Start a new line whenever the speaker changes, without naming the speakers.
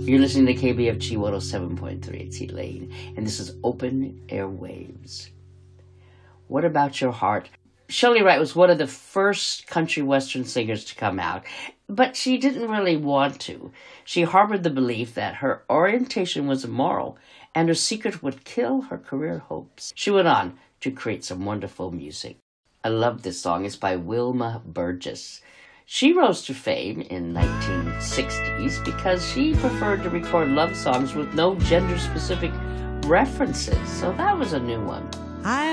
You're listening to KBFG 107.3. It's Elaine, and this is Open Airwaves. What About Your Heart? Shelley Wright was one of the first country western singers to come out, but she didn't really want to. She harbored the belief that her orientation was immoral, and her secret would kill her career hopes. She went on to create some wonderful music. I love this song. It's by Wilma Burgess. She rose to fame in 1960s because she preferred to record love songs with no gender-specific references, so that was a new one.
I